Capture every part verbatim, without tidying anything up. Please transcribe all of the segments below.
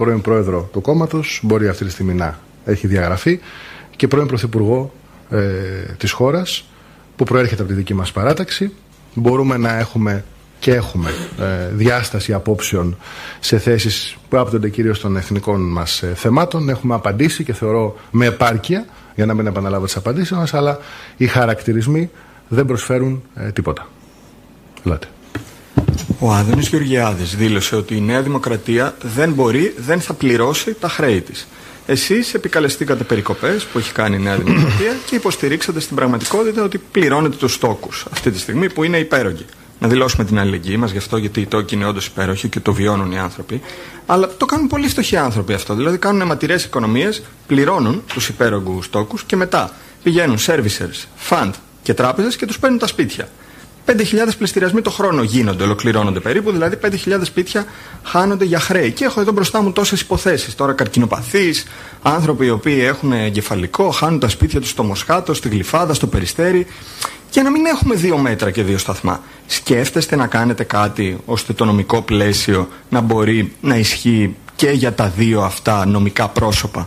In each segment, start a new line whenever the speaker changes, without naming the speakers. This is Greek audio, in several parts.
πρώην πρόεδρο του κόμματος, μπορεί αυτή τη στιγμή να έχει διαγραφεί, και πρώην πρωθυπουργό ε, της χώρας, που προέρχεται από τη δική μας παράταξη. Μπορούμε να έχουμε και έχουμε ε, διάσταση απόψεων σε θέσεις που άπτονται κυρίως των εθνικών μας ε, θεμάτων. Έχουμε απαντήσει και θεωρώ με επάρκεια, για να μην επαναλάβω τις απαντήσεις μας, αλλά οι χαρακτηρισμοί δεν προσφέρουν ε, τίποτα. Ελάτε.
Ο Άδωνης Γεωργιάδης δήλωσε ότι η Νέα Δημοκρατία δεν μπορεί, δεν θα πληρώσει τα χρέη της. Εσείς επικαλεστήκατε περικοπές που έχει κάνει η Νέα Δημοκρατία και υποστηρίξατε στην πραγματικότητα ότι πληρώνετε τους τόκους αυτή τη στιγμή που είναι υπέρογγοι. Να δηλώσουμε την αλληλεγγύη μας γι' αυτό, γιατί οι τόκοι είναι όντως υπέροχοι και το βιώνουν οι άνθρωποι. Αλλά το κάνουν πολύ φτωχοί άνθρωποι αυτό. Δηλαδή κάνουν αιματηρές οικονομίες, πληρώνουν τους υπέρογγους τόκους και μετά πηγαίνουν servicers, fund και τράπεζες και τους παίρνουν τα σπίτια. πέντε χιλιάδες πληστηριασμοί το χρόνο γίνονται, ολοκληρώνονται περίπου, δηλαδή πέντε χιλιάδες σπίτια χάνονται για χρέη. Και έχω εδώ μπροστά μου τόσες υποθέσεις. Τώρα καρκινοπαθείς, άνθρωποι οι οποίοι έχουν εγκεφαλικό, χάνουν τα σπίτια τους στο Μοσχάτο, στη Γλυφάδα, στο Περιστέρι. Για να μην έχουμε δύο μέτρα και δύο σταθμά. Σκέφτεστε να κάνετε κάτι ώστε το νομικό πλαίσιο να μπορεί να ισχύει και για τα δύο αυτά νομικά πρόσωπα?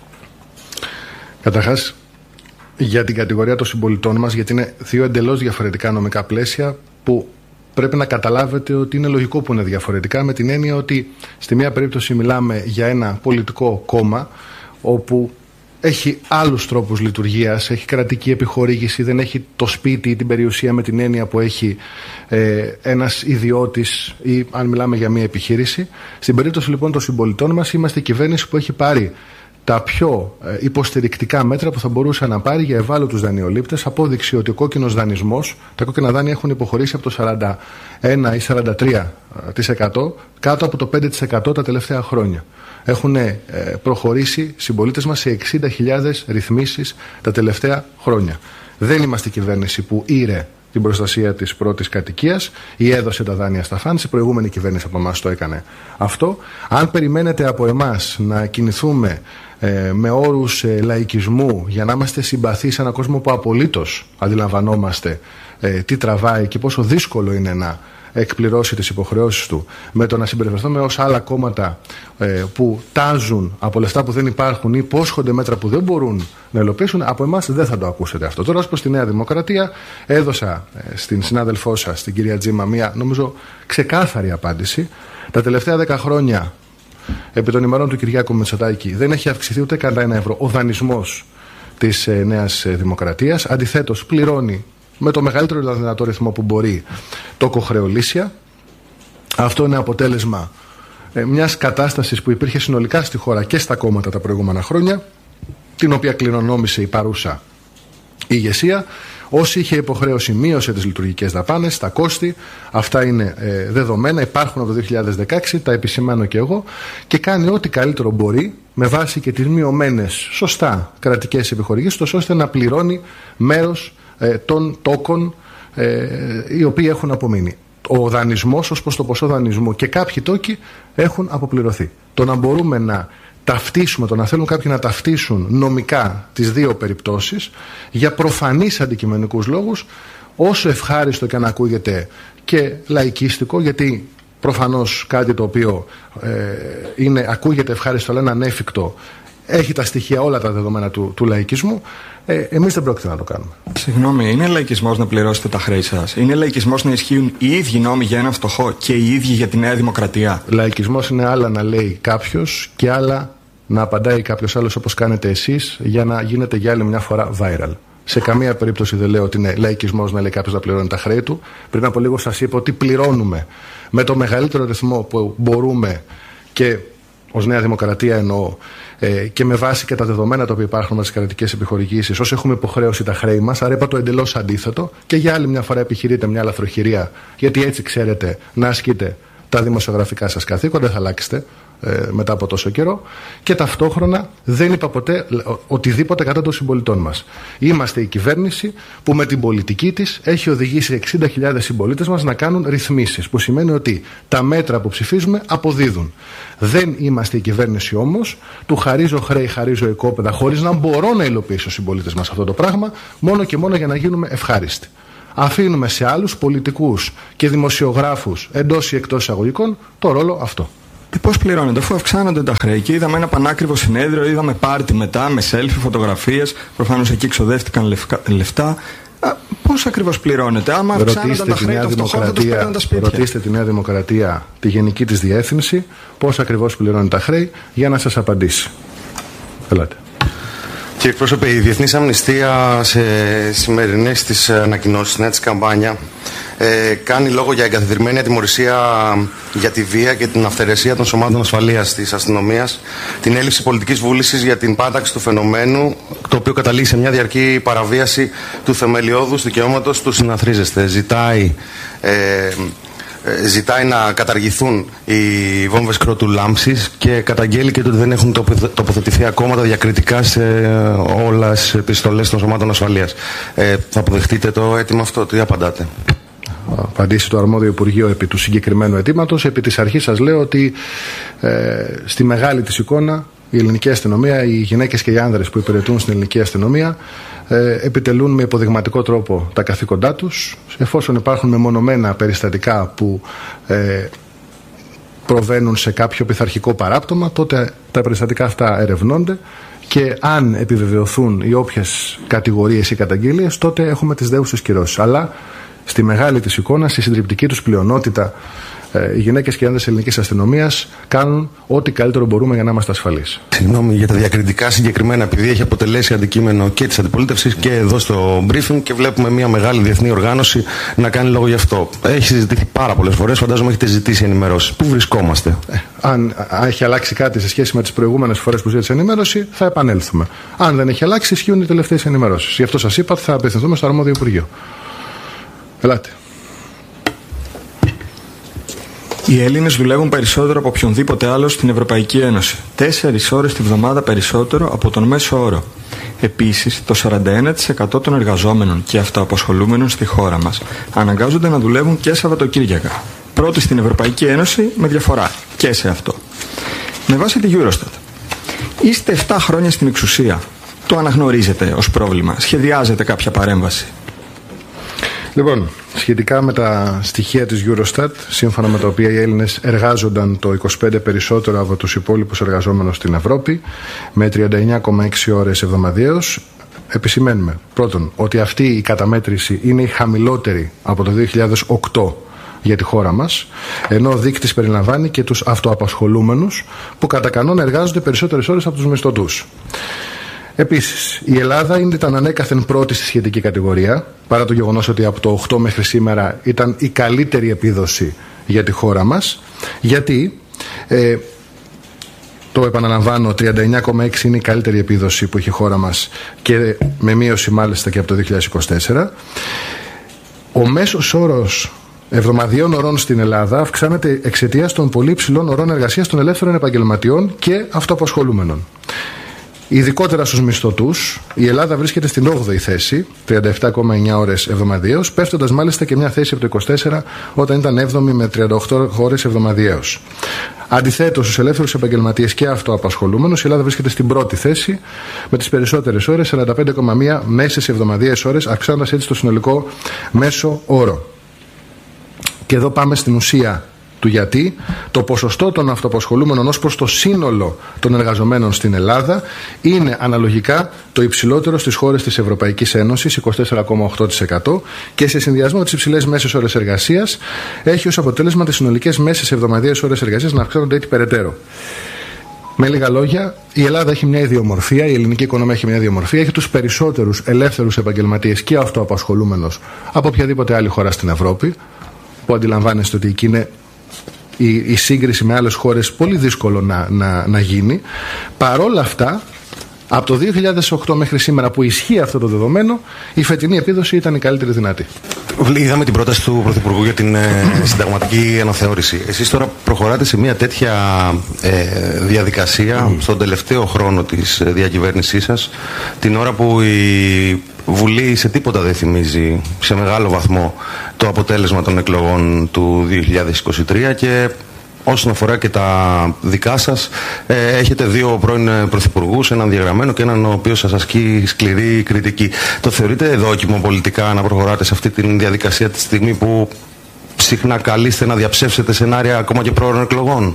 Καταρχάς, για την κατηγορία των συμπολιτών μας, γιατί είναι δύο εντελώς διαφορετικά νομικά πλαίσια που πρέπει να καταλάβετε ότι είναι λογικό που είναι διαφορετικά, με την έννοια ότι στη μία περίπτωση μιλάμε για ένα πολιτικό κόμμα όπου έχει άλλους τρόπους λειτουργίας, έχει κρατική επιχορήγηση, δεν έχει το σπίτι ή την περιουσία με την έννοια που έχει ε, ένας ιδιώτης ή αν μιλάμε για μια επιχείρηση. Στην περίπτωση λοιπόν των συμπολιτών μας είμαστε η κυβέρνηση που έχει πάρει τα πιο ε, υποστηρικτικά μέτρα που θα μπορούσε να πάρει για ευάλωτους δανειολήπτες. Απόδειξη ότι ο κόκκινος δανεισμός, τα κόκκινα δάνεια έχουν υποχωρήσει από το σαράντα ένα ή σαράντα τρία τοις εκατό κάτω από το πέντε τοις εκατό τα τελευταία χρόνια. Έχουν ε, προχωρήσει συμπολίτες μας σε εξήντα χιλιάδες ρυθμίσεις τα τελευταία χρόνια. Δεν είμαστε κυβέρνηση που ήρε την προστασία της πρώτης κατοικίας ή έδωσε τα δάνεια στα φαντ. Η προηγούμενη κυβέρνηση από εμάς το έκανε αυτό. Αν περιμένετε από εμάς να κινηθούμε ε, με όρους ε, λαϊκισμού για να είμαστε συμπαθείς σε έναν κόσμο που απολύτως αντιλαμβανόμαστε ε, τι τραβάει και πόσο δύσκολο είναι να εκπληρώσει τις υποχρεώσεις του, με το να συμπεριφερθούμε ως άλλα κόμματα ε, που τάζουν από λεφτά που δεν υπάρχουν ή υπόσχονται μέτρα που δεν μπορούν να υλοποιήσουν, από εμάς δεν θα το ακούσετε αυτό. Τώρα, ως προς τη Νέα Δημοκρατία, έδωσα ε, στην συνάδελφό σας, την κυρία Τζίμα, μία νομίζω ξεκάθαρη απάντηση. Τα τελευταία δέκα χρόνια, επί των ημερών του Κυριάκου Μητσοτάκη, δεν έχει αυξηθεί ούτε κατά ένα ευρώ ο δανεισμός της ε, Νέας Δημοκρατίας. Αντιθέτως, πληρώνει με το μεγαλύτερο δυνατό ρυθμό που μπορεί τοκοχρεωλήσια. Αυτό είναι αποτέλεσμα ε, μιας κατάστασης που υπήρχε συνολικά στη χώρα και στα κόμματα τα προηγούμενα χρόνια, την οποία κληρονόμησε η παρούσα ηγεσία. Όσοι είχε υποχρέωση μείωσε τις λειτουργικές δαπάνες, τα κόστη, αυτά είναι ε, δεδομένα, υπάρχουν από το δύο χιλιάδες δεκαέξι, τα επισημάνω και εγώ, και κάνει ό,τι καλύτερο μπορεί με βάση και τις μειωμένες σωστά κρατικές επιχορηγήσεις, ώστε να πληρώνει μέρος ε, των τόκων ε, οι οποίοι έχουν απομείνει. Ο δανεισμός ως προς το ποσό δανεισμού και κάποιοι τόκοι έχουν αποπληρωθεί. Το να μπορούμε να ταυτίσουμε, το να θέλουν κάποιοι να ταυτίσουν νομικά τις δύο περιπτώσεις για προφανείς αντικειμενικούς λόγους, όσο ευχάριστο και αν ακούγεται και λαϊκίστικο, γιατί προφανώς κάτι το οποίο ε, είναι, ακούγεται ευχάριστο αλλά είναι ανέφικτο, έχει τα στοιχεία, όλα τα δεδομένα του, του λαϊκισμού, ε, εμείς δεν πρόκειται να το κάνουμε.
Συγγνώμη, είναι λαϊκισμός να πληρώσετε τα χρέη σας? Είναι λαϊκισμός να ισχύουν οι ίδιοι νόμοι για έναν φτωχό και οι ίδιοι για τη Νέα Δημοκρατία?
Λαϊκισμός είναι άλλα να λέει κάποιος και άλλα να απαντάει κάποιος άλλος όπως κάνετε εσείς, για να γίνεται για άλλη μια φορά viral. Σε καμία περίπτωση δεν λέω ότι είναι λαϊκισμός να λέει κάποιος να πληρώνει τα χρέη του. Πριν από λίγο σας είπα ότι πληρώνουμε με το μεγαλύτερο ρυθμό που μπορούμε, και ως Νέα Δημοκρατία εννοώ, ε, και με βάση και τα δεδομένα τα οποία υπάρχουν με τις κρατικές επιχορηγήσεις, όσο έχουμε υποχρέωση τα χρέη μας. Άρα είπα το εντελώς αντίθετο, και για άλλη μια φορά επιχειρείτε μια λαθροχειρία, γιατί έτσι ξέρετε να ασκείτε τα δημοσιογραφικά σας καθήκοντα, θα αλλάξετε ε, μετά από τόσο καιρό, και ταυτόχρονα δεν είπα ποτέ οτιδήποτε κατά των συμπολιτών μας. Είμαστε η κυβέρνηση που με την πολιτική της έχει οδηγήσει εξήντα χιλιάδες συμπολίτες μας να κάνουν ρυθμίσεις, που σημαίνει ότι τα μέτρα που ψηφίζουμε αποδίδουν. Δεν είμαστε η κυβέρνηση όμως του χαρίζω χρέη, χαρίζω οικόπεδα, χωρίς να μπορώ να υλοποιήσω στους συμπολίτες μας αυτό το πράγμα, μόνο και μόνο για να γίνουμε ευχάριστοι. Αφήνουμε σε άλλους πολιτικούς και δημοσιογράφους, εντός ή εκτός εισαγωγικών, το ρόλο αυτό.
Πώς πληρώνεται, αφού αυξάνονται τα χρέη? Και είδαμε ένα πανάκριβο συνέδριο, είδαμε πάρτι μετά με selfie, φωτογραφίες. Προφανώς εκεί ξοδεύτηκαν λεφτά. Πώς ακριβώς πληρώνεται? Άμα αυξάνονταν τα χρέη των φτωχών, θα τους παίρνουν τα σπίτια.
Ρωτήστε τη Νέα Δημοκρατία, τη γενική της διεύθυνση, πώς ακριβώς πληρώνει τα χρέη, για να σας απαντήσει. Ελάτε.
Κύριε εκπρόσωπε, η Διεθνής Αμνηστία σε σημερινές της ανακοινώσεις, νέα της καμπάνια, ε, κάνει λόγο για εγκαθιδρυμένη ατιμωρησία για τη βία και την αυθαιρεσία των σωμάτων ασφαλείας της αστυνομίας, την έλλειψη πολιτικής βούλησης για την πάταξη του φαινομένου, το οποίο καταλήγει σε μια διαρκή παραβίαση του θεμελιώδους δικαιώματος του συναθρίζεστε. Ζητάει... Ε, Ζητάει να καταργηθούν οι βόμβες κρότου λάμψης και καταγγέλει και ότι δεν έχουν τοποθετηθεί ακόμα τα διακριτικά σε όλες τις επιστολές των σωμάτων ασφαλείας. Ε, θα αποδεχτείτε το αίτημα αυτό? Τι απαντάτε?
Απαντήσει το αρμόδιο Υπουργείο επί του συγκεκριμένου αιτήματος. Επί της αρχής σας λέω ότι ε, στη μεγάλη της εικόνα η ελληνική αστυνομία, οι γυναίκες και οι άνδρες που υπηρετούν στην ελληνική αστυνομία ε, επιτελούν με υποδειγματικό τρόπο τα καθήκοντά τους. Εφόσον υπάρχουν μεμονωμένα περιστατικά που ε, προβαίνουν σε κάποιο πειθαρχικό παράπτωμα, τότε τα περιστατικά αυτά ερευνώνται και αν επιβεβαιωθούν οι όποιες κατηγορίες ή καταγγελίες, τότε έχουμε τις δέουσες κυρώσεις. Αλλά στη μεγάλη της εικόνα, στη συντριπτική τους πλειονότητα, οι γυναίκες και οι άνδρες της ελληνικής αστυνομίας κάνουν ό,τι καλύτερο μπορούμε για να είμαστε ασφαλείς.
Συγγνώμη για τα διακριτικά συγκεκριμένα, επειδή έχει αποτελέσει αντικείμενο και της αντιπολίτευσης και εδώ στο briefing και βλέπουμε μια μεγάλη διεθνή οργάνωση να κάνει λόγο γι' αυτό. Έχει συζητηθεί πάρα πολλές φορές, φαντάζομαι έχετε ζητήσει ενημερώσεις. Πού βρισκόμαστε?
Ε, αν, αν έχει αλλάξει κάτι σε σχέση με τις προηγούμενες φορές που ζήτησε ενημέρωση, θα επανέλθουμε. Αν δεν έχει αλλάξει, ισχύουν οι τελευταίες ενημερώσεις. Γι' αυτό σας είπα ότι θα απευθυνθούμε στο αρμόδιο Υπουργείο. Ελάτε.
Οι Έλληνες δουλεύουν περισσότερο από οποιονδήποτε άλλο στην Ευρωπαϊκή Ένωση. Τέσσερις ώρες τη βδομάδα περισσότερο από τον μέσο όρο. Επίσης, το σαράντα ένα τοις εκατό των εργαζόμενων και αυτοαπασχολούμενων στη χώρα μας αναγκάζονται να δουλεύουν και Σαββατοκύριακα. Πρώτη στην Ευρωπαϊκή Ένωση με διαφορά και σε αυτό. Με βάση τη Eurostat, είστε επτά χρόνια στην εξουσία. Το αναγνωρίζετε ως πρόβλημα? Σχεδιάζετε κάποια παρέμβαση?
Λοιπόν, σχετικά με τα στοιχεία της Eurostat, σύμφωνα με τα οποία οι Έλληνες εργάζονταν το είκοσι πέντε τοις εκατό περισσότερο από τους υπόλοιπους εργαζόμενους στην Ευρώπη, με τριάντα εννιά κόμμα έξι ώρες εβδομαδιαίως, επισημαίνουμε πρώτον ότι αυτή η καταμέτρηση είναι η χαμηλότερη από το δύο χιλιάδες οκτώ για τη χώρα μας, ενώ ο δείκτης περιλαμβάνει και τους αυτοαπασχολούμενους που κατά κανόνα εργάζονται περισσότερες ώρες από τους μισθωτούς. Επίσης, η Ελλάδα ήταν ανέκαθεν πρώτη στη σχετική κατηγορία, παρά το γεγονός ότι από το οκτώ μέχρι σήμερα ήταν η καλύτερη επίδοση για τη χώρα μας, γιατί, ε, το επαναλαμβάνω, τριάντα εννιά κόμμα έξι είναι η καλύτερη επίδοση που έχει η χώρα μας και με μείωση μάλιστα και από το δύο χιλιάδες είκοσι τέσσερα. Ο μέσος όρος εβδομαδιαίων ωρών στην Ελλάδα αυξάνεται εξαιτίας των πολύ υψηλών ωρών εργασίας των ελεύθερων επαγγελματιών και αυτοαπασχολούμενων. Ειδικότερα στους μισθωτούς, η Ελλάδα βρίσκεται στην όγδοη θέση, τριάντα επτά κόμμα εννιά ώρες εβδομαδιαίως, πέφτοντας μάλιστα και μια θέση από το είκοσι τέσσερα όταν ήταν έβδομη με τριάντα οκτώ ώρες εβδομαδιαίως. Αντιθέτως, στους ελεύθερους επαγγελματίες και αυτοαπασχολούμενους, η Ελλάδα βρίσκεται στην πρώτη θέση με τις περισσότερες ώρες, σαράντα πέντε κόμμα ένα μέσες εβδομαδιαίες ώρες, αυξάνοντας έτσι το συνολικό μέσο όρο. Και εδώ πάμε στην ουσία του γιατί. Το ποσοστό των αυτοαπασχολούμενων ως προς το σύνολο των εργαζομένων στην Ελλάδα είναι αναλογικά το υψηλότερο στις χώρες της Ευρωπαϊκής Ένωσης, είκοσι τέσσερα κόμμα οκτώ τοις εκατό, και σε συνδυασμό με τις υψηλές μέσες ώρες εργασίας έχει ως αποτέλεσμα τις συνολικές μέσες εβδομαδιαίες ώρες εργασίας να αυξάνονται έτσι περαιτέρω. Με λίγα λόγια, η Ελλάδα έχει μια ιδιομορφία, η ελληνική οικονομία έχει μια ιδιομορφία, έχει τους περισσότερους ελεύθερους επαγγελματίες και αυτοαπασχολούμενους από οποιαδήποτε άλλη χώρα στην Ευρώπη, που αντιλαμβάνεστε ότι εκεί είναι η, η σύγκριση με άλλες χώρες πολύ δύσκολο να, να, να γίνει. Παρόλα αυτά, από το δύο χιλιάδες οκτώ μέχρι σήμερα που ισχύει αυτό το δεδομένο, η φετινή επίδοση ήταν η καλύτερη δυνατή.
Είδαμε την πρόταση του Πρωθυπουργού για την ε, συνταγματική αναθεώρηση. Εσείς τώρα προχωράτε σε μια τέτοια ε, διαδικασία mm. στον τελευταίο χρόνο της διακυβέρνησής σας, την ώρα που η Βουλή σε τίποτα δεν θυμίζει σε μεγάλο βαθμό το αποτέλεσμα των εκλογών του δύο χιλιάδες είκοσι τρία, και όσον αφορά και τα δικά σας, ε, έχετε δύο πρώην πρωθυπουργούς, έναν διαγραμμένο και έναν ο οποίος σας ασκεί σκληρή κριτική. Το θεωρείτε δόκιμο πολιτικά να προχωράτε σε αυτή τη διαδικασία τη στιγμή που συχνά καλείστε να διαψεύσετε σενάρια ακόμα και πρόωρων εκλογών?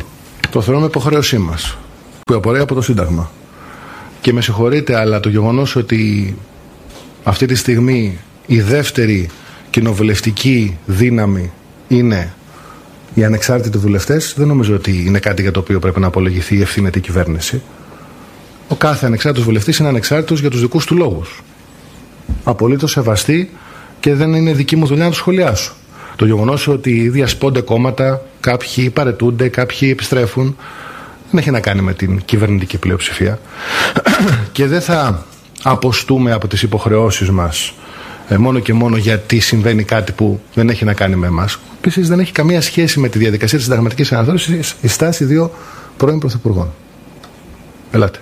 Το θεωρούμε υποχρέωσή μας, που απορρέει από το Σύνταγμα. Και με συγχωρείτε, αλλά το γεγονός ότι αυτή τη στιγμή η δεύτερη κοινοβουλευτική δύναμη είναι οι ανεξάρτητοι βουλευτές, δεν νομίζω ότι είναι κάτι για το οποίο πρέπει να απολογηθεί η ευθύνητη κυβέρνηση. Ο κάθε ανεξάρτητος βουλευτής είναι ανεξάρτητος για τους δικούς του λόγους. Απολύτως σεβαστή, και δεν είναι δική μου δουλειά να το σχολιάσω. Το γεγονός ότι διασπώνται κόμματα, κάποιοι παρετούνται, κάποιοι επιστρέφουν, δεν έχει να κάνει με την κυβερνητική πλειοψηφία. Και δεν θα αποστούμε από τις υποχρεώσεις μας ε, μόνο και μόνο γιατί συμβαίνει κάτι που δεν έχει να κάνει με εμάς. Επίσης δεν έχει καμία σχέση με τη διαδικασία της συνταγματικής αναθεώρησης η στάση δύο πρώην πρωθυπουργών. Ελάτε.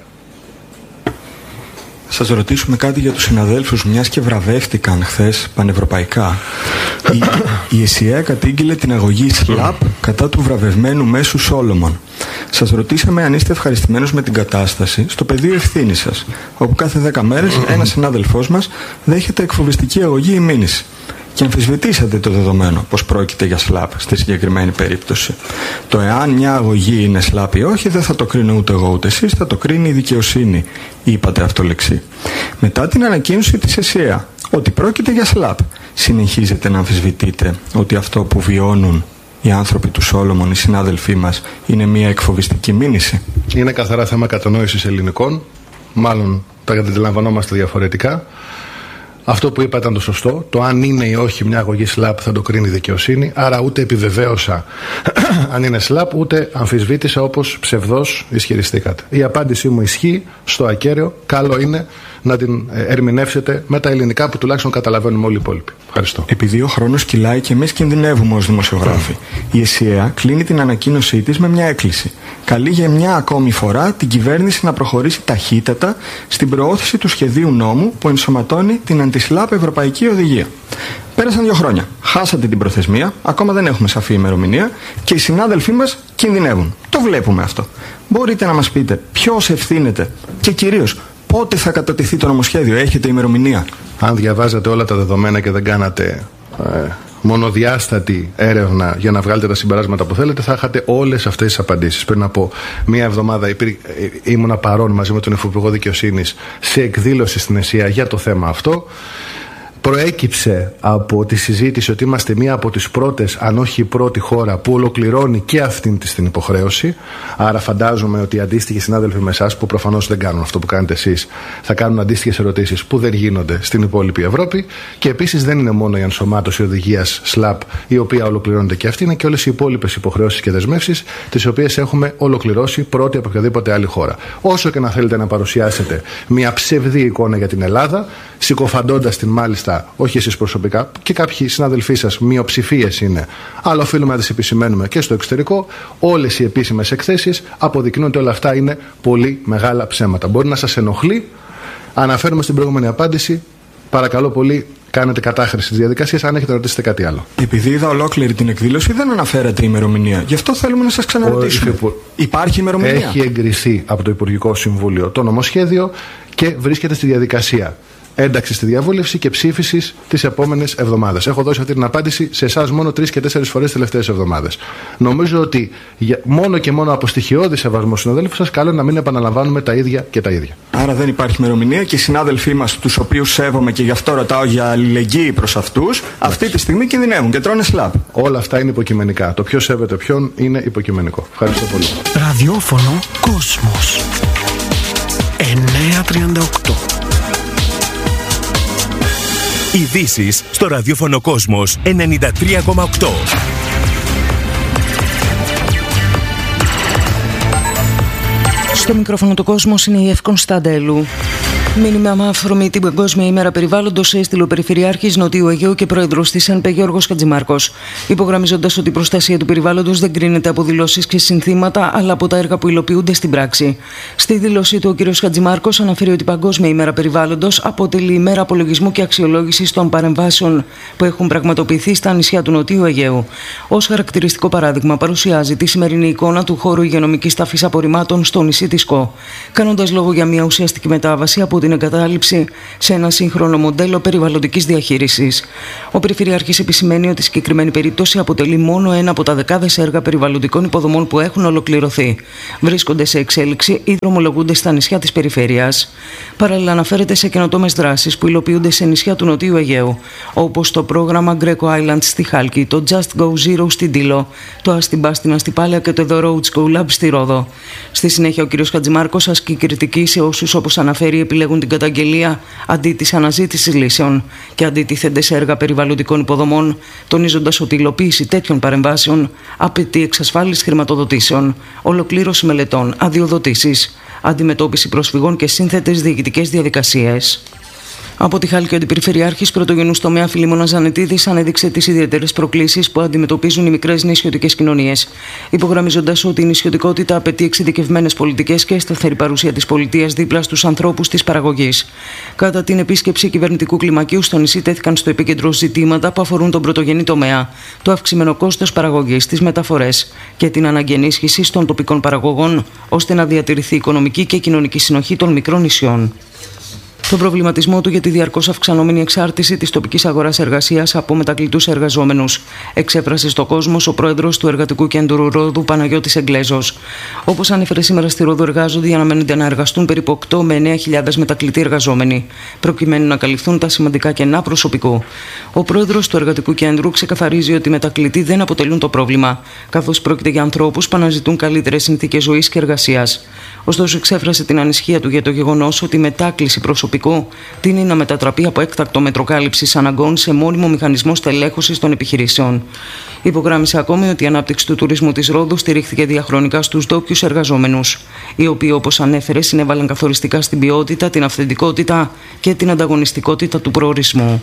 Σας ρωτήσουμε κάτι για τους συναδέλφους, μιας και βραβεύτηκαν χθες πανευρωπαϊκά. Η, η ΕΣΥΑ κατήγγειλε την αγωγή ΣΛΑΠ κατά του βραβευμένου μέσου Σόλομον. Σας ρωτήσαμε αν είστε ευχαριστημένος με την κατάσταση στο πεδίο ευθύνης σας, όπου κάθε δέκα μέρες ένας συνάδελφός μας δέχεται εκφοβιστική αγωγή ή μήνυση. Και αμφισβητήσατε το δεδομένο πως πρόκειται για ΣΛΑΠ στη συγκεκριμένη περίπτωση. Το εάν μια αγωγή είναι ΣΛΑΠ ή όχι δεν θα το κρίνω ούτε εγώ ούτε εσείς, θα το κρίνει η δικαιοσύνη, είπατε αυτολεξί. Μετά την ανακοίνωση της ΕΣΥΑ ότι πρόκειται για ΣΛΑΠ, συνεχίζετε να αμφισβητείτε ότι αυτό που βιώνουν οι άνθρωποι του Σόλομον, οι συνάδελφοί μας, είναι μια εκφοβιστική μήνυση?
Είναι καθαρά θέμα κατανόησης ελληνικών, μάλλον τα αντιλαμβανόμαστε διαφορετικά. Αυτό που είπα ήταν το σωστό. Το αν είναι ή όχι μια αγωγή ΣΛΑΠ θα το κρίνει η δικαιοσύνη. Άρα ούτε επιβεβαίωσα αν είναι ΣΛΑΠ, ούτε αμφισβήτησα όπως ψευδώς ισχυριστήκατε. Η απάντησή μου ισχύει στο ακέραιο. Καλό είναι να την ερμηνεύσετε με τα ελληνικά που τουλάχιστον καταλαβαίνουμε όλοι οι υπόλοιποι. Ευχαριστώ.
Επειδή ο χρόνος κυλάει και εμείς κινδυνεύουμε ως δημοσιογράφοι, η ΕΣΥΑ κλείνει την ανακοίνωσή της με μια έκκληση. Καλεί για μια ακόμη φορά την κυβέρνηση να προχωρήσει ταχύτατα στην προώθηση του σχεδίου νόμου που ενσωματώνει την αντι-ΣΛΑΠ Ευρωπαϊκή Οδηγία. Πέρασαν δύο χρόνια. Χάσατε την προθεσμία, ακόμα δεν έχουμε σαφή ημερομηνία και οι συνάδελφοί μας κινδυνεύουν. Το βλέπουμε αυτό. Μπορείτε να μας πείτε ποιος ευθύνεται και κυρίως πότε θα κατατεθεί το νομοσχέδιο? Έχετε ημερομηνία?
Αν διαβάζατε όλα τα δεδομένα και δεν κάνατε ε, μονοδιάστατη έρευνα για να βγάλετε τα συμπεράσματα που θέλετε, θα είχατε όλες αυτές τις απαντήσεις. Πριν από μία εβδομάδα υπήρ, ε, ήμουνα παρόν μαζί με τον Υφυπουργό Δικαιοσύνης σε εκδήλωση στην ΕΣΥΑ για το θέμα αυτό. Προέκυψε από τη συζήτηση ότι είμαστε μία από τις πρώτες, αν όχι η πρώτη χώρα που ολοκληρώνει και αυτήν της την υποχρέωση. Άρα φαντάζομαι ότι οι αντίστοιχοι συνάδελφοι με εσάς, που προφανώς δεν κάνουν αυτό που κάνετε εσείς, θα κάνουν αντίστοιχες ερωτήσεις που δεν γίνονται στην υπόλοιπη Ευρώπη. Και επίσης δεν είναι μόνο η ενσωμάτωση οδηγίας ΣΛΑΠ, η οποία ολοκληρώνεται και αυτή, είναι και όλες οι υπόλοιπες υποχρεώσεις και δεσμεύσεις, τις οποίες έχουμε ολοκληρώσει πρώτη από οποιαδήποτε άλλη χώρα. Όσο και να θέλετε να παρουσιάσετε μια ψευδή εικόνα για την Ελλάδα, συκοφαντώντας την μάλιστα, όχι εσείς προσωπικά, και κάποιοι συναδελφοί σας, μειοψηφίες είναι, αλλά οφείλουμε να τις επισημαίνουμε και στο εξωτερικό, όλες οι επίσημες εκθέσεις αποδεικνύουν ότι όλα αυτά είναι πολύ μεγάλα ψέματα. Μπορεί να σας ενοχλεί, αναφέρουμε στην προηγούμενη απάντηση, παρακαλώ πολύ, κάνετε κατάχρηση της διαδικασίας, αν έχετε να ρωτήσετε κάτι άλλο.
Επειδή είδα ολόκληρη την εκδήλωση, δεν αναφέρατε ημερομηνία. Γι' αυτό θέλουμε να σας ξαναρωτήσουμε. Υφυπου... Υπάρχει ημερομηνία?
Έχει εγκριθεί από το Υπουργικό Συμβούλιο το νομοσχέδιο και βρίσκεται στη διαδικασία ένταξη στη διαβούλευση και ψήφισης τις επόμενες εβδομάδες. Έχω δώσει αυτή την απάντηση σε εσάς μόνο τρεις και τέσσερις φορές τις τελευταίες εβδομάδες. Νομίζω ότι για, μόνο και μόνο από στοιχειώδη σεβασμό συναδέλφους σας, καλό να μην επαναλαμβάνουμε τα ίδια και τα ίδια.
Άρα δεν υπάρχει ημερομηνία και οι συνάδελφοί μας, τους οποίους σέβομαι και γι' αυτό ρωτάω για αλληλεγγύη προς αυτούς, αυτή τη στιγμή κινδυνεύουν και τρώνε ΣΛΑΠ.
Όλα αυτά είναι υποκειμενικά. Το ποιο σέβεται ποιον είναι υποκειμενικό. Ευχαριστώ πολύ.
Ραδιόφωνο Κόσμος εννιακόσια τριάντα οκτώ.
Ειδήσεις στο ραδιόφωνο Κόσμος ενενήντα τρία κόμμα οκτώ.
Στο μικρόφωνο του Κόσμος είναι η Εύη Κωνσταντέλου. Μήνυμα με αφορμή την Παγκόσμια ημέρα περιβάλλοντος έστειλε ο Περιφερειάρχης Νοτιού Αιγαίου και πρόεδρος της ΕΝΠΕ Γιώργος Χατζημάρκος, υπογραμμίζοντας ότι η προστασία του περιβάλλοντος δεν κρίνεται από δηλώσεις και συνθήματα, αλλά από τα έργα που υλοποιούνται στην πράξη. Στη δήλωσή του, ο κ. Χατζημάρκος αναφέρει ότι η Παγκόσμια ημέρα περιβάλλοντος αποτελεί ημέρα απολογισμού και αξιολόγησης των παρεμβάσεων που έχουν πραγματοποιηθεί στα νησιά του Νοτιού Αιγαίου. Ως χαρακτηριστικό παράδειγμα, παρουσιάζει τη σημερινή εικόνα του χώρου υγειονομικής ταφής απορριμμάτων στο νησί της Κο, κάνοντας λόγο για μια ουσιαστική μετάβαση από την εγκατάλειψη σε ένα σύγχρονο μοντέλο περιβαλλοντικής διαχείρισης. Ο Περιφερειάρχης επισημαίνει ότι η συγκεκριμένη περίπτωση αποτελεί μόνο ένα από τα δεκάδες έργα περιβαλλοντικών υποδομών που έχουν ολοκληρωθεί. Βρίσκονται σε εξέλιξη ή δρομολογούνται στα νησιά της περιφέρειας. Παράλληλα, αναφέρεται σε καινοτόμες δράσεις που υλοποιούνται σε νησιά του Νοτιού Αιγαίου, όπως το πρόγραμμα Greco Island στη Χάλκη, το Just Go Zero στην Τήλο, το Asti στην Αστυπάλαια και το The Roads Go Lab στη Ρόδο. Στη συνέχεια, ο κ. Χατζημάρκος ασκεί κριτική σε όσους, όπως αναφέρει, επιλέγουν την καταγγελία αντί της αναζήτησης λύσεων και αντιτίθενται σε έργα περιβαλλοντικών υποδομών, τονίζοντας ότι η υλοποίηση τέτοιων παρεμβάσεων απαιτεί εξασφάλιση χρηματοδοτήσεων, ολοκλήρωση μελετών, αδειοδοτήσεις, αντιμετώπιση προσφυγών και σύνθετες διοικητικές διαδικασίες. Από τη Χάλκη, ο Αντιπεριφερειάρχης Πρωτογενούς τομέα Φιλίμωνας Ζανετίδης ανέδειξε τις ιδιαίτερες προκλήσεις που αντιμετωπίζουν οι μικρές νησιωτικές κοινωνίες, υπογραμμίζοντας ότι η νησιωτικότητα απαιτεί εξειδικευμένες πολιτικές και σταθερή παρουσία της πολιτείας δίπλα στους ανθρώπους της παραγωγής. Κατά την επίσκεψη κυβερνητικού κλιμακίου στο νησί, τέθηκαν στο επίκεντρο ζητήματα που αφορούν τον πρωτογενή τομέα, το αυξημένο κόστος παραγωγής, τις μεταφορές και την ανάγκη ενίσχυσης των τοπικών παραγωγών, ώστε να διατηρηθεί η οικονομική και κοινωνική συνοχή των μικρών νησιών. Τον προβληματισμό του για τη διαρκώς αυξανόμενη εξάρτηση της τοπικής αγοράς εργασίας από μετακλητούς εργαζόμενους εξέφρασε στο Κόσμος ο πρόεδρος του Εργατικού Κέντρου Ρόδου, Παναγιώτης Εγγλέζος. Όπως ανέφερε, σήμερα στη Ρόδο εργάζονται ή αναμένεται να εργαστούν περίπου οκτώ με εννέα χιλιάδες μετακλητοί εργαζόμενοι, προκειμένου να καλυφθούν τα σημαντικά κενά προσωπικού. Ο πρόεδρος του Εργατικού Κέντρου ξεκαθαρίζει ότι οι μετακλητοί δεν αποτελούν το πρόβλημα, καθώς πρόκειται για ανθρώπους που αναζητούν καλύτερες συνθήκες ζωής και εργασίας. Ωστόσο, εξέφρασε την ανησυχία του για το γεγονός ότι η μετάκληση προσωπικού τείνει να μετατραπεί από έκτακτο μέτρο κάλυψης αναγκών σε μόνιμο μηχανισμό στελέχωσης των επιχειρήσεων. Υπογράμμισε ακόμη ότι η ανάπτυξη του τουρισμού της Ρόδου στηρίχθηκε διαχρονικά στους ντόπιους εργαζόμενους, οι οποίοι, όπως ανέφερε, συνέβαλαν καθοριστικά στην ποιότητα, την αυθεντικότητα και την ανταγωνιστικότητα του προορισμού.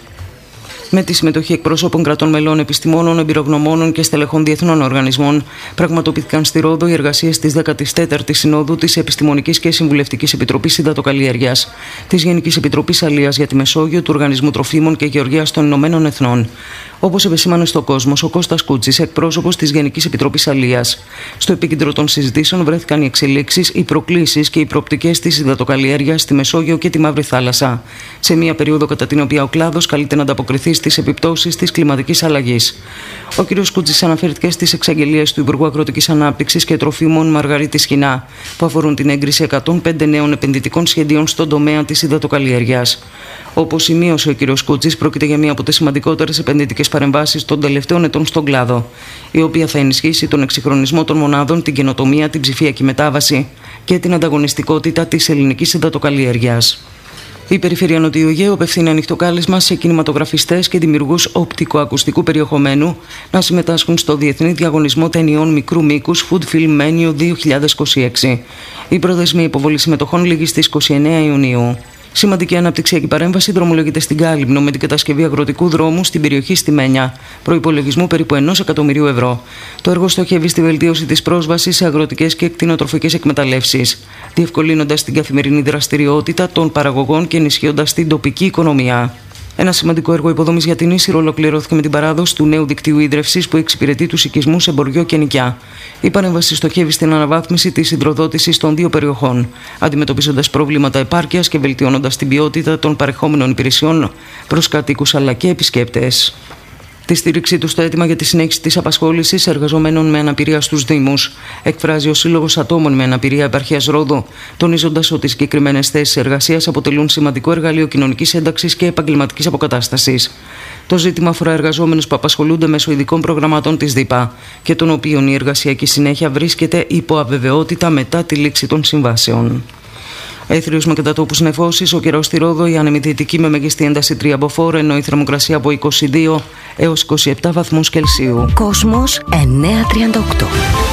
Με τη συμμετοχή εκπρόσωπων κρατών μελών, επιστημόνων, εμπειρογνωμόνων και στελεχών διεθνών οργανισμών, πραγματοποιήθηκαν στη Ρόδο οι εργασίες της δέκατης τέταρτης Συνόδου της Επιστημονικής και Συμβουλευτικής Επιτροπής Υδατοκαλλιέργειας, της Γενικής Επιτροπής Αλίας για τη Μεσόγειο, του Οργανισμού Τροφίμων και Γεωργίας των Ηνωμένων Εθνών. Όπως επεσήμανε στο Κόσμος ο Κώστας Κούτσης, εκπρόσωπος της Γενικής Επιτροπής Αλίας. Στο επίκεντρο των συζητήσεων βρέθηκαν οι εξελίξεις, οι προκλήσεις και οι προοπτικές της υδατοκαλλιέργειας στη Μεσόγειο και τη Μαύρη Θάλασσα, σε μια περίοδο κατά την οποία ο κλάδος καλείται να ανταποκριθεί στις επιπτώσεις της κλιματικής αλλαγής. Ο κ. Κούτσης αναφέρθηκε στις εξαγγελίες του Υπουργού Αγροτικής Ανάπτυξης και Τροφίμων Μαργαρίτη Σχοινά, που αφορούν την έγκριση εκατόν πέντε νέων επενδυτικών σχεδίων στον τομέα της υδατοκαλλιέργειας. Όπως σημείωσε ο κ. Κούτσης, πρόκειται για μία από τις σημαντικότερες επενδυτικές παρεμβάσεις των τελευταίων ετών στον κλάδο, η οποία θα ενισχύσει τον εξυγχρονισμό των μονάδων, την καινοτομία, την ψηφιακή μετάβαση και την ανταγωνιστικότητα της ελληνικής υδατοκαλλιέργειας. Η Περιφέρεια Νοτιού Αιγαίου απευθύνει ανοιχτό κάλεσμα σε κινηματογραφιστές και δημιουργούς οπτικοακουστικού περιεχομένου να συμμετάσχουν στο Διεθνή Διαγωνισμό Ταινιών Μικρού Μήκους Food Film Menu δύο χιλιάδες είκοσι έξι. Η προθεσμία υποβολή συμμετοχών λήγει στις είκοσι εννέα Ιουνίου. Σημαντική αναπτυξιακή παρέμβαση δρομολογείται στην Κάλυμνο με την κατασκευή αγροτικού δρόμου στην περιοχή Στιμένια, προϋπολογισμού περίπου ενός εκατομμυρίου ευρώ. Το έργο στοχεύει στη βελτίωση της πρόσβασης σε αγροτικές και κτηνοτροφικές εκμεταλλεύσεις, διευκολύνοντας την καθημερινή δραστηριότητα των παραγωγών και ενισχύοντας την τοπική οικονομία. Ένα σημαντικό έργο υποδομής για την Ίσυρο ολοκληρώθηκε με την παράδοση του νέου δικτύου ίδρευσης που εξυπηρετεί τους οικισμούς σε Μποριό και Νικιά. Η παρέμβαση στοχεύει στην αναβάθμιση της υδροδότησης των δύο περιοχών, αντιμετωπίζοντας προβλήματα επάρκειας και βελτιώνοντας την ποιότητα των παρεχόμενων υπηρεσιών προς κατοίκους αλλά και επισκέπτες. Τη στήριξή του στο αίτημα για τη συνέχιση της απασχόλησης εργαζομένων με αναπηρία στους Δήμους εκφράζει ο Σύλλογος Ατόμων με Αναπηρία Επαρχίας Ρόδου, τονίζοντας ότι οι συγκεκριμένες θέσεις εργασίας αποτελούν σημαντικό εργαλείο κοινωνικής ένταξης και επαγγελματικής αποκατάστασης. Το ζήτημα αφορά εργαζόμενους που απασχολούνται μέσω ειδικών προγραμμάτων της ΔΥΠΑ και των οποίων η εργασιακή συνέχεια βρίσκεται υπό αβεβαιότητα μετά τη λήξη των συμβάσεων. Έθριος με κατατόπους νεφώσεις, ο καιρός στη Ρόδο, η άνεμη δυτική με μεγιστή ένταση τρία μποφόρ, ενώ η θερμοκρασία από είκοσι δύο έως είκοσι επτά βαθμούς Κελσίου.
Κόσμος εννιακόσια τριάντα οκτώ.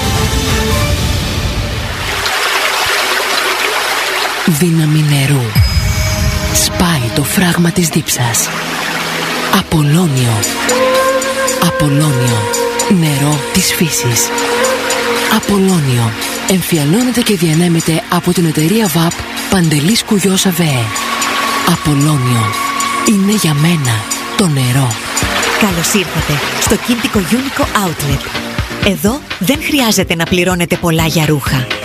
Δύναμη νερού. Σπάει το φράγμα της δίψας. Απολώνιο. Απολώνιο. Νερό της φύσης. Απολώνιο. Εμφιαλώνεται και διανέμεται από την εταιρεία ΒΑΠ Παντελής Κουγιός ΑΒΕ. Απολώνιο. Είναι για μένα το νερό.
Καλώς ήρθατε στο Κίντικο Unico Outlet. Εδώ δεν χρειάζεται να πληρώνετε πολλά για ρούχα.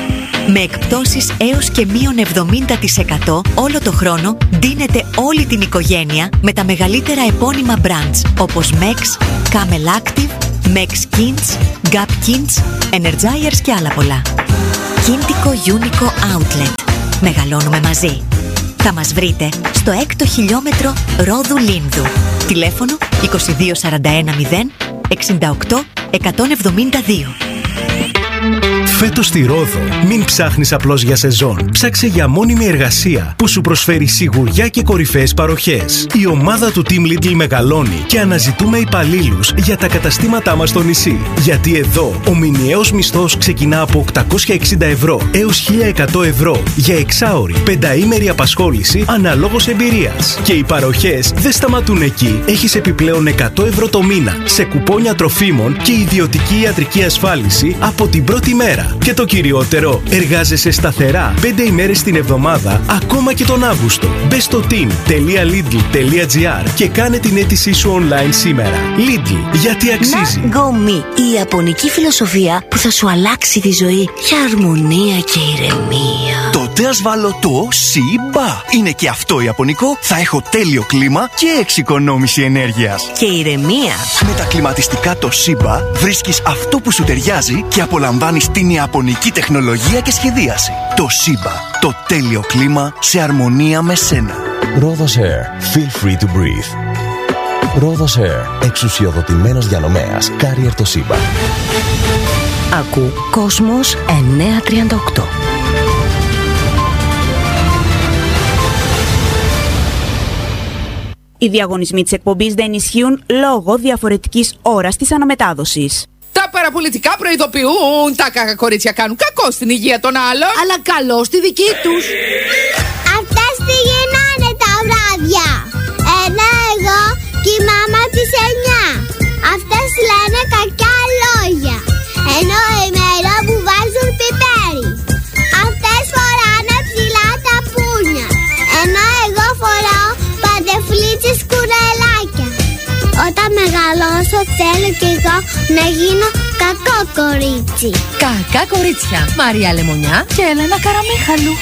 Με εκπτώσεις έως και μείον εβδομήντα τοις εκατό όλο το χρόνο ντύνετε όλη την οικογένεια με τα μεγαλύτερα επώνυμα brands όπως Mex, Camel Active, Mex Kins, Gap Kins, Energizers και άλλα πολλά. Kintiko Unico Outlet. Μεγαλώνουμε μαζί. Θα μας βρείτε στο έκτο χιλιόμετρο Ρόδου Λίνδου. Τηλέφωνο είκοσι δύο σαράντα ένα μηδέν εξήντα οκτώ εκατόν εβδομήντα δύο.
Φέτος στη Ρόδο, μην ψάχνεις απλώς για σεζόν. Ψάξε για μόνιμη εργασία που σου προσφέρει σιγουριά και κορυφαίες παροχές. Η ομάδα του Team Lidl μεγαλώνει και αναζητούμε υπαλλήλους για τα καταστήματά μας στο νησί. Γιατί εδώ ο μηνιαίος μισθός ξεκινά από οκτακόσια εξήντα ευρώ έως χίλια εκατό ευρώ για εξάωρη, πενταήμερη απασχόληση αναλόγως εμπειρίας. Και οι παροχές δεν σταματούν εκεί. Έχεις επιπλέον εκατό ευρώ το μήνα σε κουπόνια τροφίμων και ιδιωτική ιατρική ασφάλιση από την πρώτη μέρα. Και το κυριότερο, εργάζεσαι σταθερά πέντε ημέρες την εβδομάδα, ακόμα και τον Αύγουστο. Μπες στο team τελεία lidl τελεία gr και κάνε την αίτησή σου online σήμερα. Lidl, γιατί αξίζει.
Nagomi, η ιαπωνική φιλοσοφία που θα σου αλλάξει τη ζωή για αρμονία και ηρεμία.
Τότε ας βάλω το Shiba. Είναι και αυτό ιαπωνικό, θα έχω τέλειο κλίμα και εξοικονόμηση ενέργειας.
Και ηρεμία.
Με τα κλιματιστικά το Shiba βρίσκεις αυτό που σου ταιριάζει και απολαμβάνεις την ιαπωνική τεχνολογία και σχεδίαση. Το Shiba, το τέλειο κλίμα σε αρμονία με σένα.
Rhodos Air, feel free to breathe. Rhodos Air, εξουσιοδοτημένος διανομέας, Carrier το Shiba.
Ακού Κόσμος εννιακόσια τριάντα οκτώ.
Οι διαγωνισμοί της εκπομπής δεν ισχύουν λόγω διαφορετικής ώρας της αναμετάδοσης.
Τα παραπολιτικά προειδοποιούν, τα κακά κορίτσια κάνουν κακό στην υγεία των άλλων, αλλά καλό στη δική τους.
Αυτές τι γίνανε τα βράδια, ενώ εγώ κοιμάμαι τις εννιά. Αυτές λένε κακιά λόγια, ενώ ημέρα που βάζουν πιπέρι. Αυτές φοράνε ψηλά τα πούνια, ενώ εγώ φοράω παντεφλίτσες κουρελάκια. Όταν μεγαλώσω θέλω κι εγώ να γίνω κακό κορίτσι.
Κακά κορίτσια, Μαρία Λεμονιά και Έλενα Καραμίχαλου.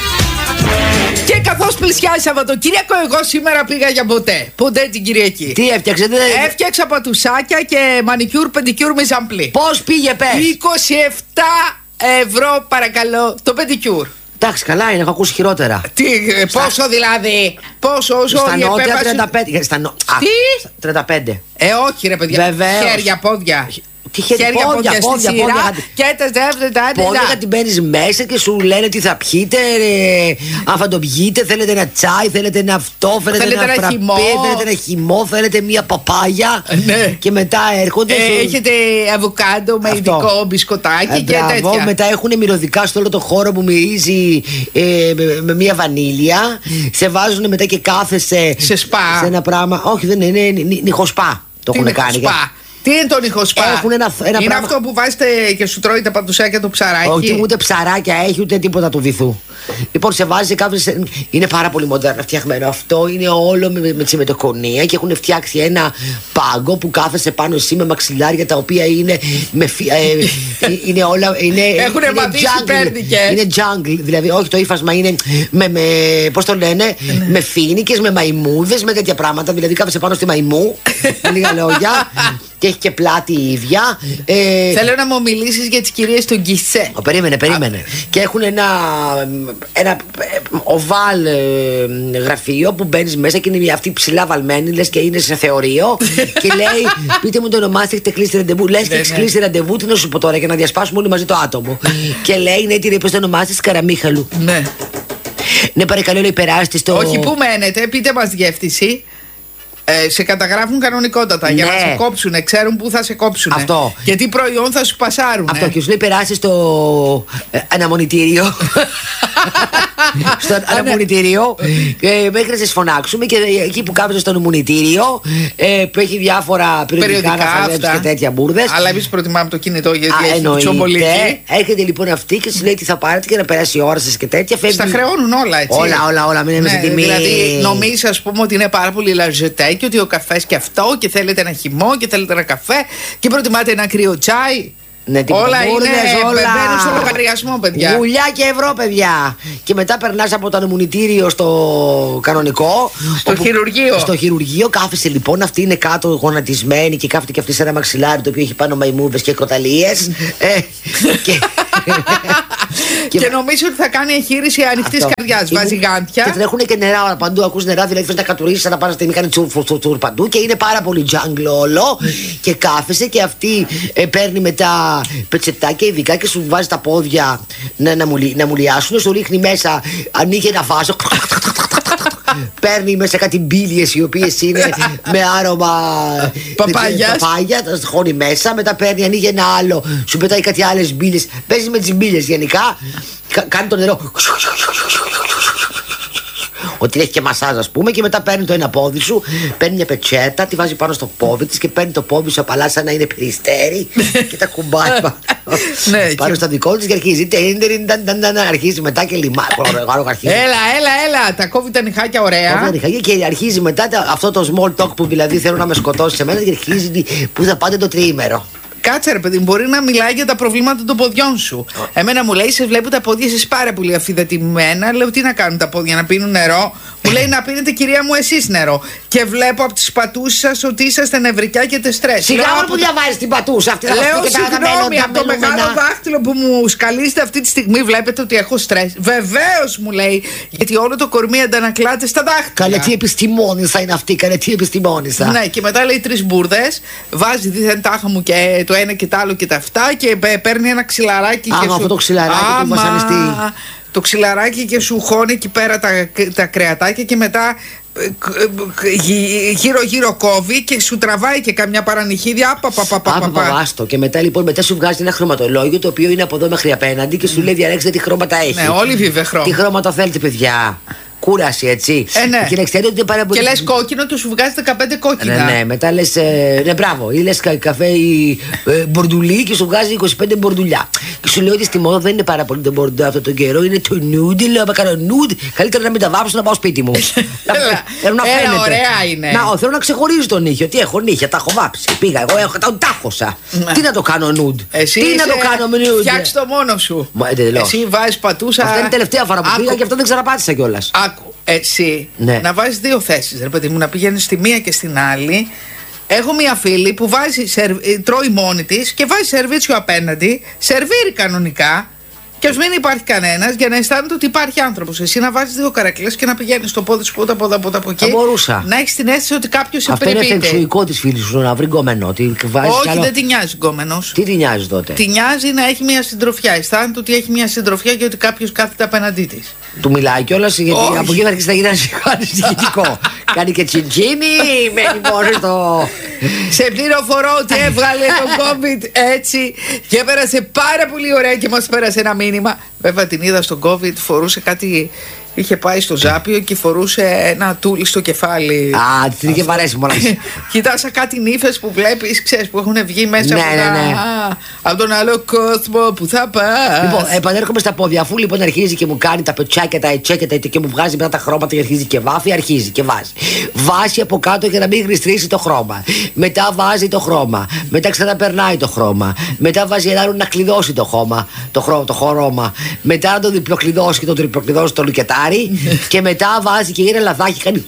Και καθώς πλησιάζει Σαββατοκύριακο, εγώ σήμερα πήγα για ποτέ. Ποτέ την Κυριακή.
Τι έφτιαξετε?
Έφτιαξα πατουσάκια και μανικιούρ, πεντικιούρ με ζαμπλί.
Πώς πήγε, πες?
είκοσι επτά ευρώ παρακαλώ το πεντικιούρ.
Εντάξει, καλά είναι, έχω ακούσει χειρότερα.
Τι, στα... πόσο δηλαδή, πόσο όσο
στα
η
νότια
επέμβαση...
τριάντα πέντε. Στα νο...
Τι?
Α, τριάντα πέντε.
Ε, όχι ρε παιδιά.
Βεβαίως.
Χέρια, πόδια.
Τι χέρια,
χέρια
πόδια,
πόδια,
πόδια,
στη
πόδια,
σειρά
πόδια,
και τα δεύτερα.
Πόδια την παίρνεις μέσα και σου λένε τι θα πιείτε, ρε, αν θα το πιείτε, θέλετε ένα τσάι, θέλετε ένα αυτό, θέλετε,
θέλετε
ένα φραπέ, θέλετε ένα χυμό, θέλετε μια παπάγια.
Ναι.
Και μετά έρχονται.
Ε,
σου...
Έχετε αβοκάντο με αυτό. Ειδικό μπισκοτάκι ε, και μπράβο, τέτοια.
Μετά έχουν μυρωδικά στο όλο το χώρο που μυρίζει ε, με, με μια βανίλια. Σε βάζουν μετά και κάθεσαι
σε σπα.
Σε ένα πράγμα. Όχι, δεν είναι, είναι νυχοσπά. Το έχουν κάνει.
Σπα. Τι είναι το νυχοσπά?
Έχουν ένα, ένα
είναι
πράγμα...
αυτό που βάζετε και σου τρώει τα παντουσάκια το ψαράκι.
Όχι, ούτε ψαράκια έχει, ούτε τίποτα του βυθού. Λοιπόν, σε βάζει κάποιες... Είναι πάρα πολύ μοντέρνα φτιαγμένο. Αυτό είναι όλο με, με, με τσιμετοκονία και έχουν φτιάξει ένα πάγκο που κάθεσαι πάνω εσύ με μαξιλάρια τα οποία είναι. Με, ε, είναι όλα. Είναι,
έχουν μαθήσει πέρνικες.
Είναι jungle, δηλαδή, όχι το ύφασμα είναι. Με, με, πώς το λένε, ναι. Με φοίνικες, με μαϊμούδες, με τέτοια πράγματα. Δηλαδή, κάθεσαι πάνω στη μαϊμού, με λίγα λόγια. Και έχει και πλάτη η ίδια.
Ε, Θέλω να μου μιλήσεις για τις κυρίες του Γκισέ.
Ο, περίμενε, περίμενε. Α, και έχουν ένα, ένα οβάλ ε, γραφείο που μπαίνεις μέσα και είναι αυτή ψηλά βαλμένη, λες και είναι σε θεωρείο. Και λέει, πείτε μου το όνομά σας, έχετε κλείσει ραντεβού. Λες και έχεις κλείσει ραντεβού, τι να σου πω τώρα, για να διασπάσουμε όλοι μαζί το άτομο. Και λέει, ναι, τι λέει, πες το όνομά σας, Καραμίχαλου.
Ναι.
Ναι, παρακαλώ, λέει, περάστε στο.
Όχι, πού μένετε, πείτε μας διεύθυνση. Ε, σε καταγράφουν κανονικότατα, ναι. Για να σε κόψουνε, ξέρουν πού θα σε κόψουνε.
Αυτό.
Και τι προϊόν θα σου πασάρουν.
Αυτό, και σου λέει περάσει στο ε, αναμονητήριο. Στο αναμονητήριο. ε, μέχρι να σε φωνάξουμε και εκεί που κάθεσαι στο αναμονητήριο ε, που έχει διάφορα περιοδικά να χαζέψεις και τέτοια μπουρδες.
Αλλά εμείς προτιμάμε το κινητό γιατί έχει τσομπολική.
Έρχεται λοιπόν αυτή και σου λέει τι θα πάρετε και να περάσει η ώρα σας και τέτοια. Φεύγει...
Στα χρεώνουν όλα, έτσι.
Όλα, όλα, όλα. Μην
ναι, τιμή. Δηλαδή νομίζεις, ας πούμε, ότι είναι πάρα πολύ λαρζετέ και ότι ο καφές και αυτό και θέλετε ένα χυμό και θέλετε ένα καφέ και προτιμάτε ένα κρύο τσάι.
Ναι,
όλα είναι,
όλα...
μπαίνουν στο λογαριασμό, παιδιά.
Γουλιά και ευρώ, παιδιά. Και μετά περνάς από το ανεμουνητήριο στο κανονικό.
Στο όπου... χειρουργείο.
Στο χειρουργείο κάθεσαι λοιπόν, αυτή είναι κάτω γονατισμένη και κάθεται και αυτή σε ένα μαξιλάρι το οποίο έχει πάνω μαϊμούδες και κροταλίες. ε, και...
και... και νομίζω ότι θα κάνει εγχείρηση ανοιχτής καρδιάς. Βάζει γάντια.
Και τρέχουν και νερά παντού. Ακούς νερά, δηλαδή θες να κατουρίσεις, να πας στη μηχανή τσουρ παντού. Και είναι πάρα πολύ τζάγκλο όλο. Και κάθεσαι και αυτή ε, παίρνει μετά πετσετάκια ειδικά και σου βάζει τα πόδια να, να, μουλι, να μουλιάσουν. Σου ρίχνει μέσα, ανοίγει ένα βάζο. Παίρνει μέσα κάτι μπίλιες οι οποίες είναι με άρωμα
παπάγιας.
Παπάγια, τα χώνει μέσα. Μετά παίρνει, ανοίγει ένα άλλο, σου πετάει κάτι άλλες μπίλιες. Παίζει με τις μπίλιες γενικά. Κάνει το νερό. Ότι έχει και μασάζ, ας πούμε, και μετά παίρνει το ένα πόδι σου, παίρνει μια πετσέτα, τη βάζει πάνω στο πόδι της και παίρνει το πόδι σου απαλά σαν να είναι περιστέρι και τα κουμπάει πάνω στο δικό της και αρχίζει. Αρχίζει μετά και λιμά.
Έλα, έλα, έλα, τα κόβει τα νυχάκια ωραία.
Κόβει τα νυχάκια και αρχίζει μετά αυτό το small talk που δηλαδή θέλω να με σκοτώσει σε μένα και αρχίζει που θα πάτε το τριήμερο.
Κάτσε ρε παιδί, μπορεί να μιλάει για τα προβλήματα των ποδιών σου. Oh. Εμένα μου λέει, σε βλέπω τα πόδια σας πάρα πολύ αφιδατημένα. Λέω, τι να κάνουν τα πόδια, να πίνουν νερό. Μου λέει, να πίνετε κυρία μου εσείς νερό. Και βλέπω από τις πατούσες σας ότι είσαστε νευρικιά και τεστρές.
Σιγά μου που διαβάζεις την πατούσα αυτή.
Λέω, συγγνώμη, από το μεγάλο δάχτυλο που μου σκαλίζετε αυτή τη στιγμή βλέπετε ότι έχω στρες. Βεβαίως μου λέει, γιατί όλο το κορμί αντανακλάται στα δάχτυλα.
Καλέ, τι επιστημόνισσα είναι αυτή, καλέ, τι επιστημόνισσα.
Ναι, και μετά λέει τρεις μπουρδες, βάζει δίθεν τάχα μου και το ένα και το άλλο και τα αυτά και παίρνει ένα ξυλαράκι.
Άμα
και σου...
αυτό το ξυλαράκι του βασανιστή.
Το ξυλαράκι και σου χώνει εκεί πέρα τα, τα κρεατάκια και μετά γύρω γύρω κόβει και σου τραβάει και καμιά παρανυχίδια.
Άπαπαπαπαπαστο. Και μετά λοιπόν μετά σου βγάζει ένα χρωματολόγιο το οποίο είναι από εδώ μέχρι απέναντι και σου λέει διαλέξτε τι χρώματα έχει.
Ναι, όλοι βέβαια χρώμα.
Τι χρώματα θέλετε, παιδιά. Κούραση, έτσι.
Ε, ναι.
Και να ξέρετε ότι είναι πάρα πολύ.
Και λες κόκκινο και σου βγάζει δεκαπέντε κόκκινα.
Ναι, ναι. Μετά λες. Ε, ναι, μπράβο. Ή λες κα, καφέ ή ε, μπορντουλί και σου βγάζει είκοσι πέντε μπορντουλιά. Και σου λέει ότι στη μόδα δεν είναι πάρα πολύ το μπορντουλί αυτό τον καιρό. Είναι το νούντι. Λέω, άμα κάνω νούντι, καλύτερα να μην τα βάψω να πάω σπίτι μου.
Θέλω να φαίνεται. Ωραία είναι.
Να, θέλω να ξεχωρίζω τον νύχιο. Τι έχω νύχια, τα έχω βάψει. Πήγα εγώ, έχω, τα τάχωσα. Τι να το κάνω νούντ. Τι να το κάνω με νούντ.
Φτιάξει το μόνο σου. Εσύ βάζει πατούσα.
Αυτή είναι η τελευταία φορά που πήγα και αυτό δεν ξαναπάτησα κιόλα.
Έτσι, ναι. Να βάζεις δύο θέσεις, ρε παιδί μου, να πηγαίνεις στη μία και στην άλλη. Έχω μία φίλη που βάζει, σερ, τρώει μόνη της και βάζει σερβίτσιο απέναντι, σερβίρει κανονικά και ας μην υπάρχει κανένας για να αισθάνεται ότι υπάρχει άνθρωπος. Εσύ να βάζεις δύο καρέκλες και να πηγαίνεις στο πόδι σου πότα από εδώ από εκεί.
Θα μπορούσα.
Να έχεις την αίσθηση ότι κάποιος σε περιποιείται.
Αυτό είναι φεξουικό της φίλης σου να βρει γκόμενο.
Όχι, άλλο... δεν τη νοιάζει γκόμενος.
Τι τη νοιάζει τότε.
Τη νοιάζει να έχει μία συντροφιά. Αισθάνεται ότι έχει μία συντροφιά και ότι κάποιος κάθεται απέναντί της.
Του μιλάει κιόλας γιατί όχι. Από εκεί θα αρχίσει να γίνει ανησυχητικό. Κάνει και τσιντζίνι, μένει μόνο στο.
Σε πληροφορώ ότι έβγαλε το COVID έτσι και πέρασε πάρα πολύ ωραία και μας πέρασε ένα μήνυμα. Βέβαια την είδα στο COVID, φορούσε κάτι. Είχε πάει στο Ζάπιο και φορούσε ένα τούλι στο κεφάλι.
Α, την είχε βαρέσει μόνο.
Κοιτάσα κάτι νύφες που βλέπεις, ξέρεις, που έχουν βγει μέσα
ναι,
από,
ναι, ναι.
Α, από τον άλλο κόσμο που θα πας.
Λοιπόν, επανέρχομαι στα πόδια. Αφού λοιπόν αρχίζει και μου κάνει τα πετσάκια, τα ετσέκια και μου βγάζει μετά τα χρώματα και αρχίζει και βάφει, αρχίζει και βάζει. Βάζει από κάτω για να μην γλιστρήσει το χρώμα. Μετά βάζει το χρώμα. Μετά ξαναπερνάει το χρώμα. Μετά βάζει ένα να κλειδώσει το χώμα. Το, χρώμα, το χρώμα. Μετά να το διπλοκλειδώσει και το τριπλοκλειδώσει το λουκετάρι. Και μετά βάζει και είναι λαδάκι, κάνει.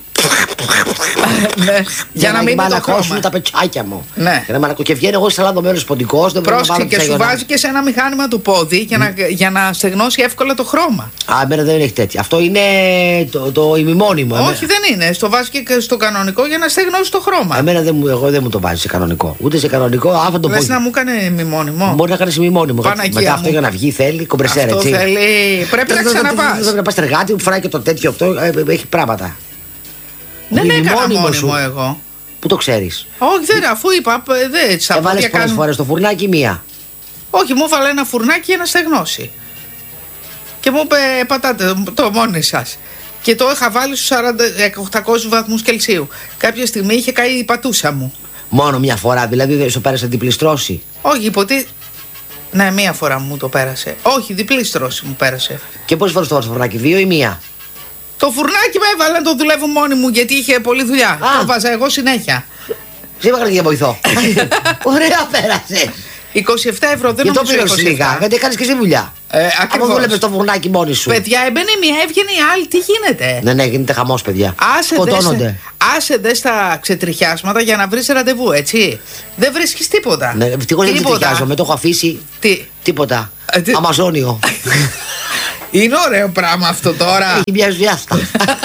Ναι, για να μην
μαλακώσουν τα πετσάκια μου.
Ναι.
Για να μαλακώ. Και βγαίνει εγώ σαν λαδωμένο ποντικό.
Πρόσεχε και σου βάζει και σε ένα μηχάνημα το πόδι για να, για να στεγνώσει εύκολα το χρώμα.
Α, εμένα δεν έχει τέτοια. Αυτό είναι το, το ημιμόνιμο.
Όχι, εμένα. Δεν είναι. Στο βάζει και στο κανονικό για να στεγνώσει το χρώμα.
Εμένα δεν μου, εγώ δεν μου το βάζει σε κανονικό. Ούτε σε κανονικό. Αυτό το
πόδι. Να μου κάνει ημιμόνιμο.
Μπορεί να κάνει ημιμόνιμο. Μετά αυτό για να βγει θέλει κομπρεσέρ, έτσι.
Θέλει. Πρέπει να ξαναπά.
Δεν να πα στεργάτη που φοράει και το τέτοιο αυτό. Έχει πράγματα.
Δεν έκανα μόνιμο εγώ.
Πού το ξέρεις?
Όχι, δεν, αφού είπα. Δεν,
έβαλες πολλές φορές στο φουρνάκι μία?
Όχι, μου έβαλε ένα φουρνάκι για να στεγνώσει. Και μου είπε πατάτε το μόνοι σας. Και το είχα βάλει στους οκτακόσιους βαθμούς Κελσίου. Κάποια στιγμή είχε καεί η πατούσα μου.
Μόνο μια φορά, δηλαδή δεν σου πέρασε διπλή στρώση?
Όχι, υποτι... Ναι, μία φορά μου το πέρασε. Όχι, διπλή στρώση μου πέρασε.
Και πόσες φορές το βάλες στο φουρνάκι, δύο ή μία?
Το φουρνάκι με έβαλε να το δουλεύω μόνη μου γιατί είχε πολλή δουλειά. Α. Το βάζα εγώ συνέχεια.
Σε είπα για βοηθό. Ωραία πέρασε.
είκοσι επτά ευρώ δεν
νομίζω.
νομίζω.
Γιατί το πλήρωσε λίγα, γιατί έκανε και εσύ δουλειά.
Ε,
Αν δούλευε το φουρνάκι μόνη σου.
Παιδιά, έμπαινε μία, έβγαινε η άλλη, τι γίνεται.
Ναι, ναι, γίνεται χαμός, παιδιά.
Άσε
Σκοτώνονται.
Δε, άσε δε στα ξετριχιάσματα για να βρει ραντεβού, έτσι. Δεν βρίσκει τίποτα.
Ναι, ευτυχώς δεν ξετριχιάζομαι, το έχω αφήσει.
Τι?
Τίποτα.
Ε, τι...
Αμαζόνιο.
Είναι ωραίο πράγμα αυτό τώρα.
Έχει μια ζέστα.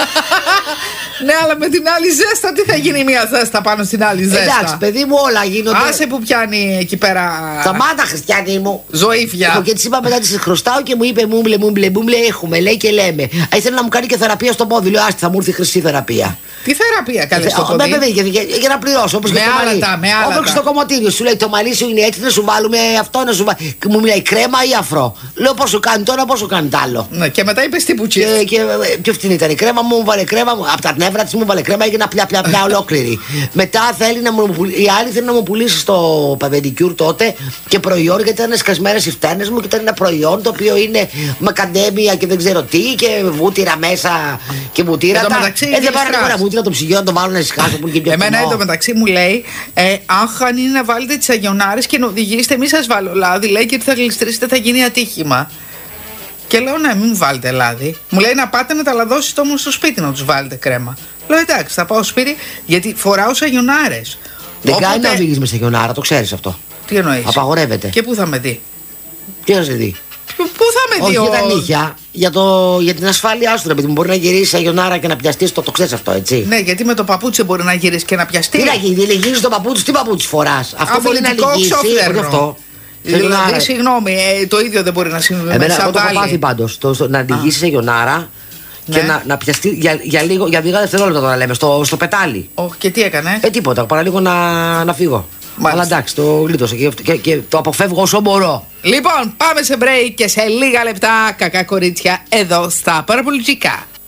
Ναι, αλλά με την άλλη ζέστα, τι θα γίνει μια ζέστα πάνω στην άλλη ζέστα.
Εντάξει, παιδί μου, όλα γίνονται.
Άσε που πιάνει εκεί πέρα.
Σταμάτα, Χριστιανή μου.
Ζωήφια.
Εγώ και τη είπα μετά, τη χρωστάω και μου είπε μούμπλε, μούμπλε, μούμπλε, έχουμε, λέει και λέμε. Α, ήθελε να μου κάνει και θεραπεία στο πόδι. Λέω, άστι, θα μου έρθει χρυσή θεραπεία.
Τι θεραπεία, καλέ στο πόδι.
Βέβαια, για, για, για να πληρώσω. Όπως
με άλατα, με άλατα.
Όπως στο κομμωτήριο σου λέει, το μαλλί σου είναι έτσι, να σου βάλουμε αυτό, να σου βάλουμε. Μου μιλάει κρέμα ή αφρό. Λέω, πόσο κάνει τώρα, πόσο κάνει τ' άλλο.
Ναι, και μετά είπε τι που
και, και πιο φτηνή ήταν η κρέμα μου, μου βάλε κρέμα, από τα νεύρα τη μου βάλε κρέμα, έγινα πια πια πια ολόκληρη. Μετά θέλει να μου, η άλλη θέλει να μου πουλήσει στο παπεντικιούρ τότε και προϊόν, γιατί ήταν σκασμένες οι φτάνες μου και ήταν ένα προϊόν το οποίο είναι μακαντέμια και δεν ξέρω τι και βούτυρα μέσα και βουτύρα. Ε, δεν πάρω ένα βούτυρα το ψυγείο να το βάλω να ησυχάσω που είναι και πιο
εμένα εντωμεταξύ μου λέει, ε, αχ, αν είναι να βάλετε τις αγιονάρες και να οδηγήσετε, μη σας βάλω λάδι, λέει, και θα γλιστρήσετε, θα γίνει ατύχημα. Και λέω, ναι, μην βάλετε λάδι. Μου λέει να πάτε να τα λαδώσετε όμως στο σπίτι να τους βάλετε κρέμα. Λέω, εντάξει, θα πάω στο σπίτι γιατί φοράω σαγιονάρες.
Δεν Οπότε... κάνει να οδηγείς με σαγιονάρα, το ξέρεις αυτό.
Τι εννοείς?
Απαγορεύεται.
Και πού θα με δει?
Τι θα σε δει?
Πού θα με δει?
Όχι για τα νύχια, για, το, για την ασφάλειά σου, επειδή μπορεί να γυρίσει σαγιονάρα και να πιαστείς, το, το ξέρεις αυτό, έτσι.
Ναι, γιατί με το παπούτσι μπορεί να γυρίσει και να πιαστεί.
Τι να γίνει, λυγίζεις το παπούτσι, τι παπούτσι φοράς? Αυτό μπορεί να λυγίσει. Αυτό.
Δηλαδή, συγγνώμη, ε, το ίδιο δεν μπορεί να συμβεί.
Εμένα αυτό το έχω πάθει πάντως. Να λυγίσει σε γιονάρα και ναι. να, να πιαστεί για, για, λίγο, για λίγα δευτερόλεπτα τώρα λέμε, στο, στο πετάλι.
Όχι, και τι έκανε?
Ε, τίποτα, παρά λίγο να, να φύγω. Μάλιστα. Αλλά εντάξει, το γλίτωσα και, και, και το αποφεύγω όσο μπορώ.
Λοιπόν, πάμε σε break και σε λίγα λεπτά, κακά κορίτσια, εδώ στα παραπολιτικά.